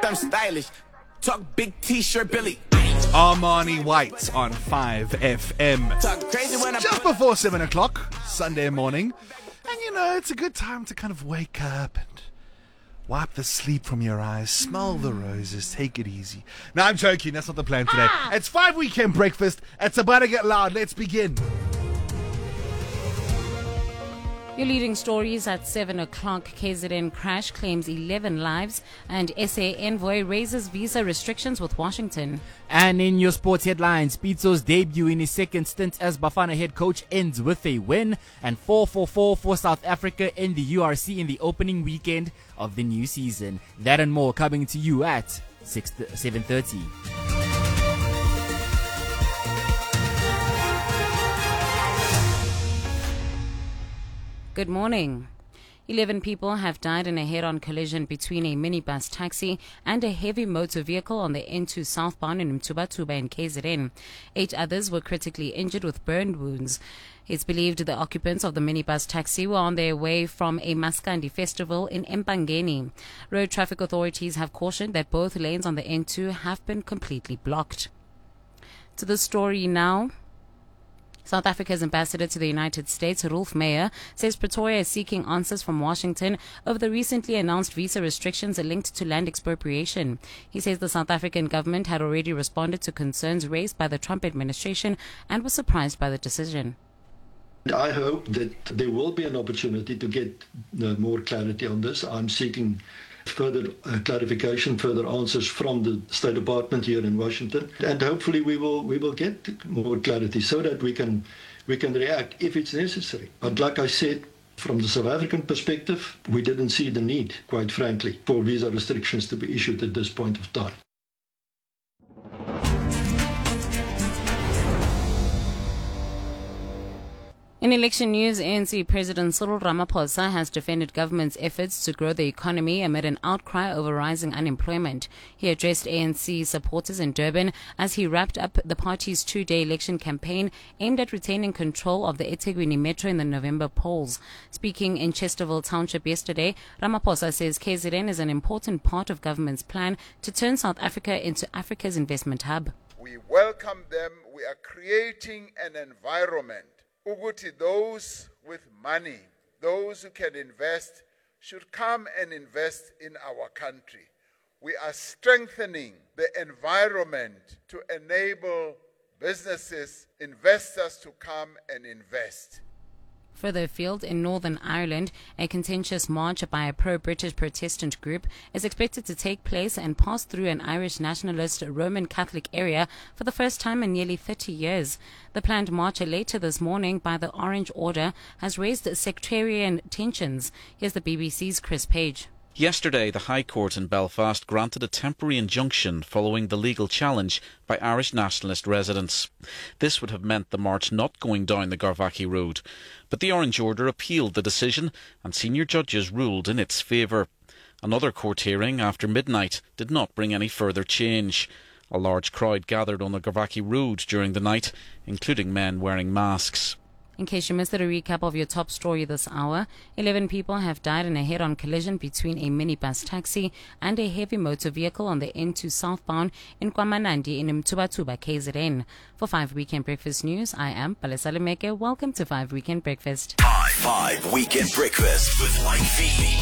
I'm stylish. Talk big t-shirt Billy. Armani White on 5FM. Talk crazy when I'm Just before 7 o'clock, Sunday morning. And you know, it's a good time to kind of wake up and wipe the sleep from your eyes, smell the roses, take it easy. No, I'm joking, that's not the plan today. It's 5 Weekend Breakfast. It's about to get loud. Let's begin. Your leading stories at 7 o'clock. KZN crash claims 11 lives, and SA envoy raises visa restrictions with Washington. And in your sports headlines, Pitso's debut in his second stint as Bafana head coach ends with a win, and 4-4-4 for South Africa in the URC in the opening weekend of the new season. That and more coming to you at 7:30. Good morning. 11 people have died in a head-on collision between a minibus taxi and a heavy motor vehicle on the N2 southbound in Mtubatuba in KZN. 8 others were critically injured with burn wounds. It's believed the occupants of the minibus taxi were on their way from a Maskandi festival in Empangeni. Road traffic authorities have cautioned that both lanes on the N2 have been completely blocked. To the story now. South Africa's ambassador to the United States, Rolf Meyer, says Pretoria is seeking answers from Washington over the recently announced visa restrictions linked to land expropriation. He says the South African government had already responded to concerns raised by the Trump administration and was surprised by the decision. I hope that there will be an opportunity to get more clarity on this. I'm seeking further clarification, further answers from the State Department here in Washington, and hopefully we will get more clarity so that we can react if it's necessary. But like I said, from the South African perspective, we didn't see the need, quite frankly, for visa restrictions to be issued at this point of time. In election news, ANC President Cyril Ramaphosa has defended government's efforts to grow the economy amid an outcry over rising unemployment. He addressed ANC supporters in Durban as he wrapped up the party's 2-day election campaign aimed at retaining control of the eThekwini Metro in the November polls. Speaking in Chesterville Township yesterday, Ramaphosa says KZN is an important part of government's plan to turn South Africa into Africa's investment hub. We welcome them. We are creating an environment. Uguti, those with money, those who can invest, should come and invest in our country. We are strengthening the environment to enable businesses, investors to come and invest. Further afield, in Northern Ireland, a contentious march by a pro-British Protestant group is expected to take place and pass through an Irish nationalist Roman Catholic area for the first time in nearly 30 years. The planned march later this morning by the Orange Order has raised sectarian tensions. Here's the BBC's Chris Page. Yesterday, the High Court in Belfast granted a temporary injunction following the legal challenge by Irish nationalist residents. This would have meant the march not going down the Garvaghy Road. But the Orange Order appealed the decision and senior judges ruled in its favour. Another court hearing after midnight did not bring any further change. A large crowd gathered on the Garvaghy Road during the night, including men wearing masks. In case you missed it, a recap of your top story this hour. 11 people have died in a head-on collision between a minibus taxi and a heavy motor vehicle on the N2 southbound in Kwamanandi in Mtubatuba, KZN. For 5 Weekend Breakfast News, I am Palesa Lemeke. Welcome to 5 Weekend Breakfast. 5 Weekend Breakfast with Mike V.